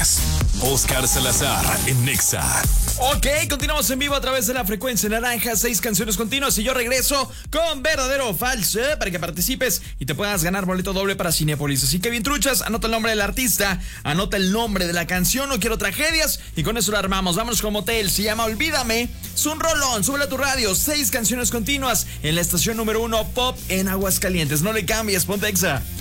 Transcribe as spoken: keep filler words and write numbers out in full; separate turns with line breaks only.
Noticias. Oscar Salazar en Nexa.
Ok, continuamos en vivo a través de la frecuencia naranja, seis canciones continuas y yo regreso con verdadero o falso para que participes y te puedas ganar boleto doble para Cinépolis. Así que bien truchas, anota el nombre del artista, anota el nombre de la canción, no quiero tragedias y con eso lo armamos. Vámonos con Motel, se llama Olvídame, es un rolón, súbele a tu radio, seis canciones continuas en la estación número uno pop en Aguascalientes. No le cambies, ponte Exa.